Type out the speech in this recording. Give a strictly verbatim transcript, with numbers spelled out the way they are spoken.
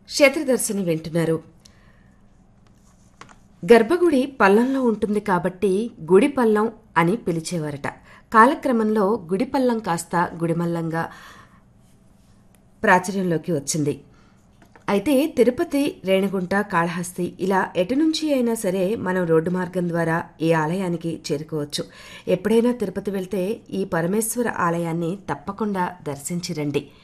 క్షేత్రదర్శిని వింటున్నారు. గర్భగుడి పల్లంలో ఉంటుంది కాబట్టి గుడి పల్లం అని పిలిచేవారట. కాలక్రమంలో గుడి పల్లం కాస్త గుడిమల్లంగా ప్రాచుర్యంలోకి వచ్చింది. అయితే తిరుపతి, రేణిగుంట, కాళహస్తి ఇలా ఎటు నుంచి అయినా సరే మనం రోడ్డు మార్గం ద్వారా ఈ ఆలయానికి చేరుకోవచ్చు. ఎప్పుడైనా తిరుపతి వెళ్తే ఈ పరమేశ్వర ఆలయాన్ని తప్పకుండా దర్శించి రండి.